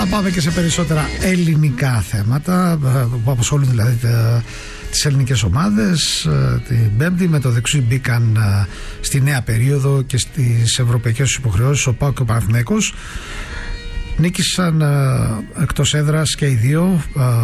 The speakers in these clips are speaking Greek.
πάμε και σε περισσότερα ελληνικά θέματα που απασχολούν δηλαδή τις ελληνικές ομάδες. Την Πέμπτη με το δεξί μπήκαν στη νέα περίοδο και στις ευρωπαϊκές υποχρεώσεις ο ΠΑΟΚ και ο Παναθηναϊκός. Νίκησαν εκτός έδρας και οι δύο.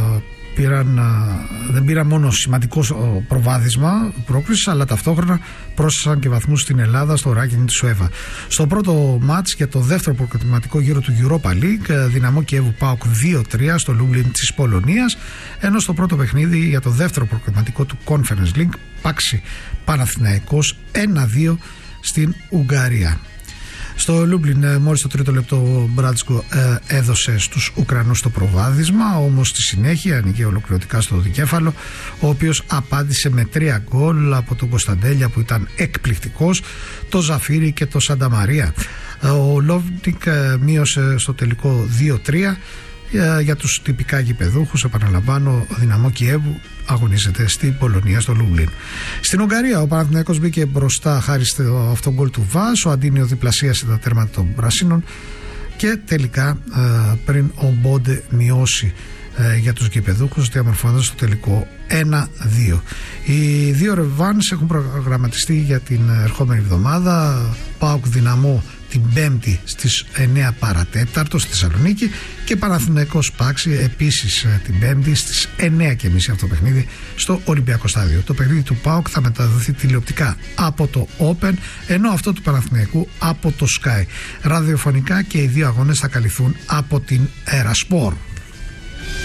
Δεν πήραν μόνο σημαντικό προβάδισμα πρόκρισης, αλλά ταυτόχρονα πρόσθεσαν και βαθμούς στην Ελλάδα στο ranking της UEFA. Στο πρώτο μάτς για το δεύτερο προκριματικό γύρο του Europa League, Δυναμό Κιέβου ΠΑΟΚ 2-3 στο Λούμπλιν της Πολωνίας, ενώ στο πρώτο παιχνίδι για το δεύτερο προκριματικό του Conference League Πάξη Παναθηναϊκός 1-2 στην Ουγγαρία. Στο Λούμπλιν μόλις το τρίτο λεπτό ο Μπράτσκο έδωσε στους Ουκρανούς το προβάδισμα, όμως στη συνέχεια ανοίγει ολοκληρωτικά στο δικέφαλο, ο οποίος απάντησε με 3 γκολ από τον Κωνσταντέλια που ήταν εκπληκτικός, το Ζαφίρι και το Σανταμαρία. Ο Λόβνικ μείωσε στο τελικό 2-3. Για τους τυπικά γηπεδούχους, επαναλαμβάνω, ο Δυναμό Κιέβου αγωνίζεται στην Πολωνία, στο Λούμπλιν. Στην Ουγγαρία ο Παναθηναϊκός μπήκε μπροστά χάρη στο αυτόν γκολ του Βάς, ο Αντίνιο διπλασίασε τα τέρματα των Πρασίνων και τελικά πριν ο Μπόντε μειώσει για τους γηπεδούχους, διαμορφώνοντας το τελικό 1-2. Οι δύο ρεβάνς έχουν προγραμματιστεί για την ερχόμενη εβδομάδα. ΠΑΟΚ Δυναμό την Πέμπτη στις 9 παρατέταρτο στη Θεσσαλονίκη και Παναθηναϊκός Πάξη επίσης την Πέμπτη στις 9:30 αυτό το παιχνίδι στο Ολυμπιακό Στάδιο. Το παιχνίδι του ΠΑΟΚ θα μεταδοθεί τηλεοπτικά από το Open, ενώ αυτό του Παναθηναϊκού από το Sky. Ραδιοφωνικά και οι δύο αγώνες θα καλυφθούν από την Erasport.